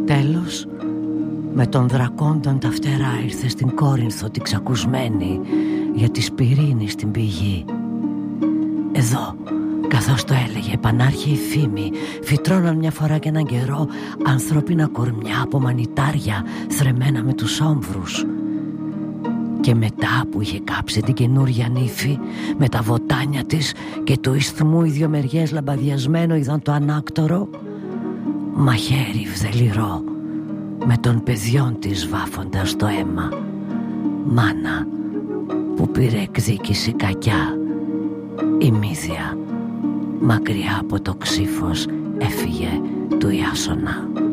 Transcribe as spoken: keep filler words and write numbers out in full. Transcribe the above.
Τέλος, με τον δρακόντων τα φτερά ήρθε στην Κόρινθο την ξακουσμένη για τη Σπυρίνη στην πηγή. Εδώ, καθώς το έλεγε, επανάρχη η φήμη, φυτρώναν μια φορά και έναν καιρό ανθρώπινα κορμιά από μανιτάρια θρεμμένα με τους όμβρους. Και μετά που είχε κάψει την καινούρια νύφη με τα βοτάνια της και του ισθμού οι δυο μεριές λαμπαδιασμένο είδαν το ανάκτορο, μαχαίρι βδελιρό με των παιδιών της βάφοντας το αίμα. Μάνα που πήρε εκδίκηση κακιά, η Μύδια μακριά από το ξύφος έφυγε του Ιάσονα.